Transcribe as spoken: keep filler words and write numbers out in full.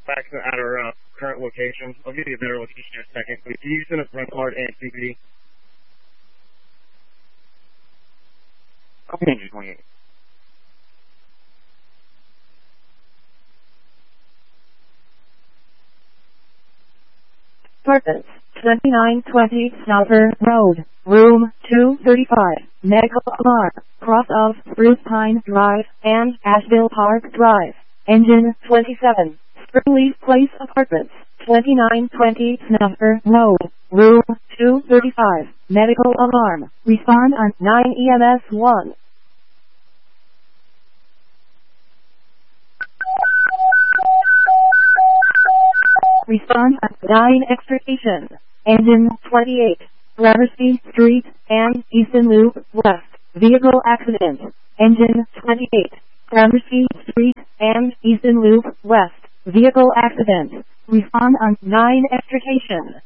back at our uh, current location. I'll give you a better location in a second. But if you use a front card and C P D. Okay, Andrew twenty-eight. Apartments, twenty-nine twenty Snuffer Road, Room two thirty-five, Medical Alarm, cross of Spruce Pine Drive and Asheville Park Drive. Engine twenty-seven, Springleaf Place Apartments, twenty-nine twenty Snuffer Road, Room two thirty-five, Medical Alarm. Respond on nine E M S one. Respond at nine Extrication. Engine twenty-eight. Gramercy Street and Easton Loop West. Vehicle accident. Engine twenty-eight. Gramercy Street and Easton Loop West. Vehicle accident. Respond on nine Extrication.